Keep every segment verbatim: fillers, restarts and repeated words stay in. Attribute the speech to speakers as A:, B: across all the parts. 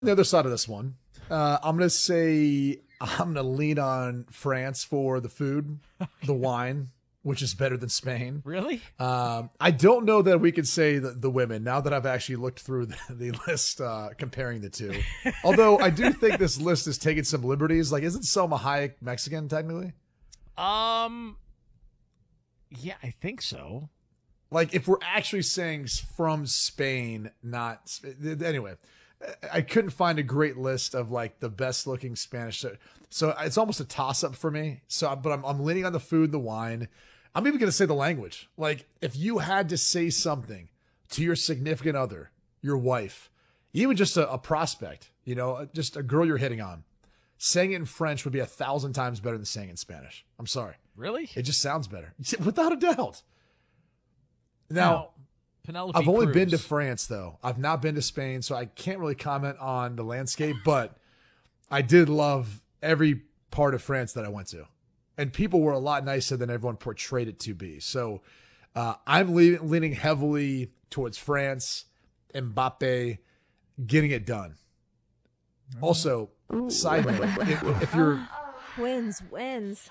A: The other side of this one, uh, I'm going to say I'm going to lean on France for the food, the wine, which is better than Spain.
B: Really?
A: Um, I don't know that we could say the, the women, now that I've actually looked through the, the list, uh, comparing the two. Although I do think this list is taking some liberties. Like, isn't Selma Hayek Mexican, technically?
B: Um, yeah, I think so.
A: Like, if we're actually saying from Spain, not... Anyway, I couldn't find a great list of, like, the best-looking Spanish. So it's almost a toss-up for me. So, But I'm, I'm leaning on the food, the wine. I'm even going to say the language. Like, if you had to say something to your significant other, your wife, even just a, a prospect, you know, just a girl you're hitting on, saying it in French would be a thousand times better than saying it in Spanish. I'm sorry.
B: Really?
A: It just sounds better. Without a doubt. Now,
B: Now Penelope
A: I've only
B: Cruz.
A: been to France, though. I've not been to Spain, so I can't really comment on the landscape, but I did love every part of France that I went to. And people were a lot nicer than everyone portrayed it to be. So uh, I'm le- leaning heavily towards France, Mbappe, getting it done. Also, side note, if, if you're
C: Wins, wins.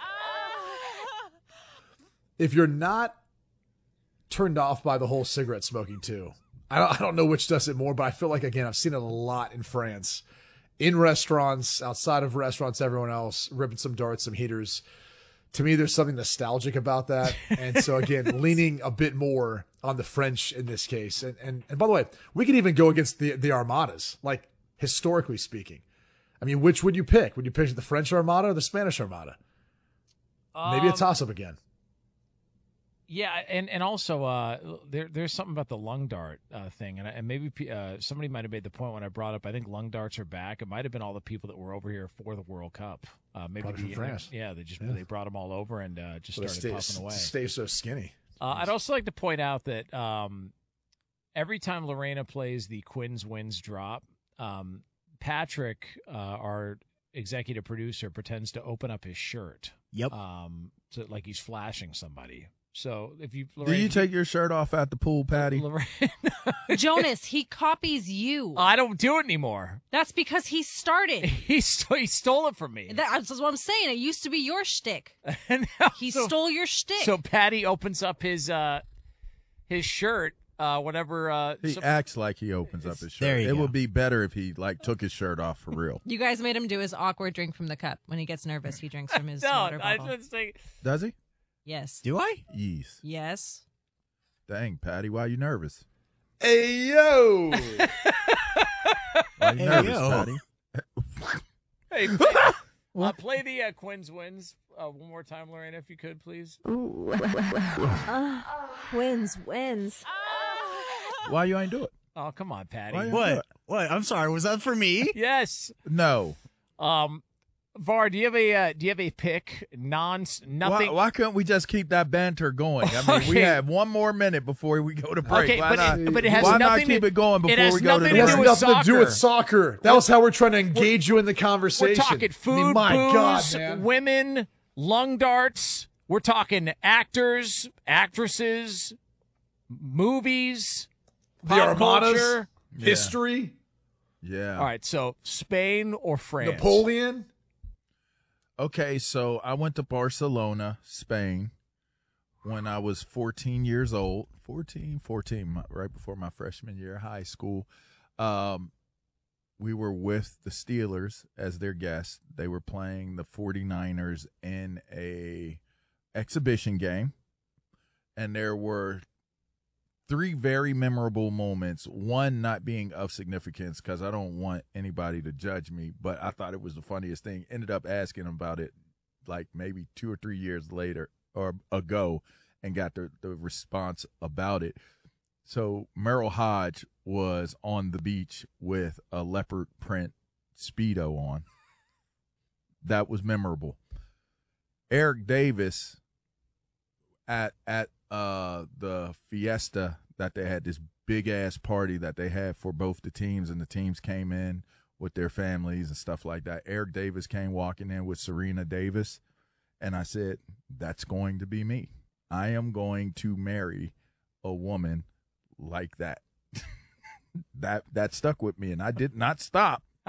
A: if you're not turned off by the whole cigarette smoking too, I don't, I don't know which does it more, but I feel like, again, I've seen it a lot in France, in restaurants, outside of restaurants, everyone else ripping some darts, some heaters. To me, there's something nostalgic about that. And so, again, leaning a bit more on the French in this case. And, and, and by the way, we could even go against the, the Armadas, like historically speaking. I mean, which would you pick? Would you pick the French Armada or the Spanish Armada?
B: Um,
A: Maybe a toss-up again.
B: Yeah, and and also uh, there there's something about the lung dart uh, thing, and, and maybe uh, somebody might have made the point when I brought up. I think lung darts are back. It might have been all the people that were over here for the World Cup. Uh, maybe
A: Probably
B: the,
A: from France.
B: Yeah, they just
A: Yeah.
B: they brought them all over and uh, just
A: Well,
B: started
A: stay,
B: popping away.
A: Stay so skinny.
B: Uh, I'd also like to point out that um, every time Lorena plays the Quinn's Wins drop, um, Patrick, uh, our executive producer, pretends to open up his shirt.
D: Yep.
B: Um, so like he's flashing somebody. So if you,
E: Do you take your shirt off at the pool, Patty?
B: Lorraine,
C: Jonas, he copies you.
B: I don't do it anymore.
C: That's because he started.
B: He st- he stole it from me.
C: That's what I'm saying. It used to be your shtick.
B: And
C: He
B: so,
C: stole your shtick.
B: So Patty opens up his uh his shirt uh whenever uh
E: He
B: some-
E: acts like he opens up his shirt.
D: There you
E: it
D: go.
E: would be better if he like took his shirt off for real.
C: You guys made him do his awkward drink from the cup. When he gets nervous, he drinks from his
B: no,
C: water
B: I
C: bottle.
B: just think
E: Does he?
C: Yes.
D: Do I?
E: Yes.
C: Yes.
E: Dang, Patty, why you nervous?
A: Hey, yo!
E: Why you
D: Hey,
E: nervous,
D: yo.
E: Patty?
B: hey play, uh, play the uh, Quinn's Wins uh, one more time, Lorena, if you could, please.
C: Uh, wins, wins.
E: Why you ain't do it?
B: Oh, come on, Patty.
E: Why you-
D: What? What? I'm sorry. Was that for me?
B: Yes.
E: No.
B: Um, Var, do you have a uh, do you have a pick? Non nothing.
E: Why, why couldn't we just keep that banter going? I mean, we
B: Okay.
E: have one more minute before we go to break.
B: Okay,
E: why
B: but
E: not,
B: it- but it has
E: why not
B: nothing
E: keep
B: to-
E: it going
B: it
E: before
B: has
E: we go to
B: nothing
E: the
A: It
B: to
A: has
B: do
E: break?
B: with
A: nothing to do with
B: soccer.
A: soccer. That was how we're trying to engage you in the
B: We're
A: conversation.
B: talking food,
A: I mean, my
B: booze,
A: God, man.
B: women, lung darts. We're talking actors, actresses, movies,
A: The
B: pop
A: Armadas,
B: culture.
A: history,
E: Yeah.
B: All right, so Spain or France?
A: Napoleon.
E: Okay, so I went to Barcelona, Spain, when I was fourteen years old. fourteen, fourteen, my- right before my freshman year of high school. Um, we were with the Steelers as their guests. They were playing the 49ers in a exhibition game, and there were three very memorable moments, one not being of significance because I don't want anybody to judge me, but I thought it was the funniest thing. Ended up asking him about it like maybe two or three years later or ago and got the, the response about it. So Merrill Hodge was on the beach with a leopard print Speedo on. That was memorable. Eric Davis at at uh the fiesta that they had, this big ass party that they had for both the teams, and the teams came in with their families and stuff like that. Eric Davis came walking in with Serena Davis, and I said, that's going to be me. I am going to marry a woman like that. that that stuck with me, and I did not stop